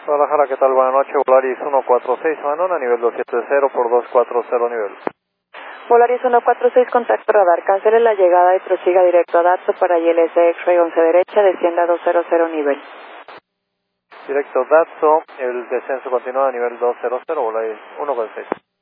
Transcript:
Guadalajara, ¿qué tal? Buenas noches. Volaris 146, Manona, nivel 270 por 240 nivel. Volaris 146, contacto radar. Cancele la llegada y prosiga directo a Datso para ILS X-Ray 11 derecha, descienda a 200 nivel. Directo Datso, el descenso continúa a nivel 200, Volaris 146.